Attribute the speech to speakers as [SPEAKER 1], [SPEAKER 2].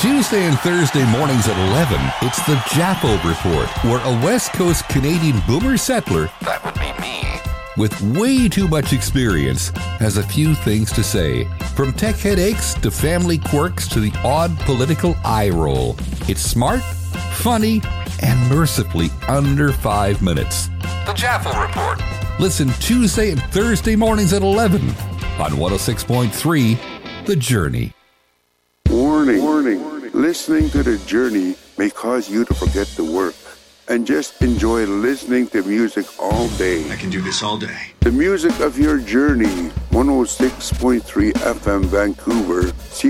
[SPEAKER 1] Tuesday and Thursday mornings at 11, it's the Jaffo Report, where a West Coast Canadian boomer settler, that would be me, with way too much experience, has a few things to say. From tech headaches to family quirks to the odd political eye roll. It's smart, funny, and mercifully under 5 minutes. The Jaffo Report. Listen Tuesday and Thursday mornings at 11 on 106.3 The Journey.
[SPEAKER 2] Warning. Listening to The Journey may cause you to forget to work and just enjoy listening to music all day.
[SPEAKER 3] I can do this all day.
[SPEAKER 2] The music of your journey, 106.3 FM Vancouver,